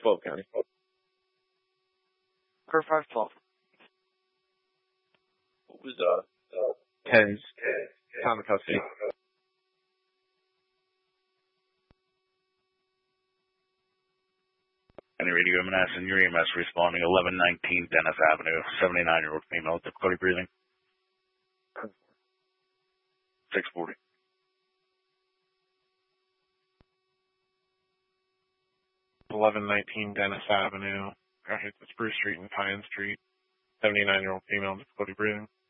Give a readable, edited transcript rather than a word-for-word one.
12 County. Car 512. What was 10's time of custody? Any radio EMS and your EMS responding 1119 Dennis Avenue, 79-year-old female, difficulty breathing. 640. Dennis Avenue. Got hit with Spruce Street and Pine Street. 79-year-old female, difficulty breathing.